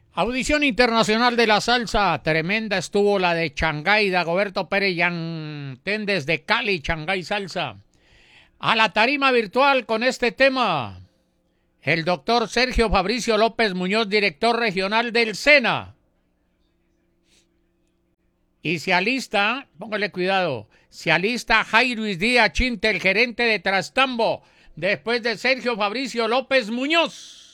Audición internacional de la salsa, tremenda estuvo la de Shanghái, Dagoberto Pérez Yantén desde Cali, Shanghái Salsa. A la tarima virtual con este tema, el doctor Sergio Fabricio López Muñoz, director regional del SENA. Y se alista, póngale cuidado, se alista Jairuis Díaz Chinte, el gerente de Trastambo, después de Sergio Fabricio López Muñoz.